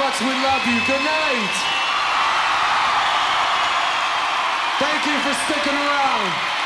much. We love you. Good night. Thank you for sticking around.